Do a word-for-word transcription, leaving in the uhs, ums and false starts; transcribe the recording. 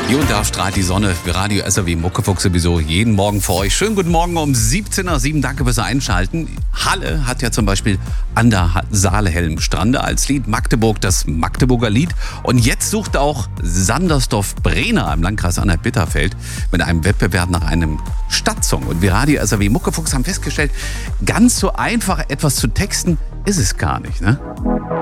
Hier und da strahlt die Sonne. Wir Radio S R W Muckefuchs sowieso jeden Morgen für euch. Schönen guten Morgen um siebzehn Uhr sieben. Danke fürs Einschalten. Halle hat ja zum Beispiel An der Saale-Helm Strande als Lied. Magdeburg das Magdeburger Lied. Und jetzt sucht auch Sandersdorf-Brenner im Landkreis Anhalt-Bitterfeld mit einem Wettbewerb nach einem Stadtsong. Und wir Radio S R W Muckefuchs haben festgestellt, ganz so einfach etwas zu texten ist es gar nicht, ne?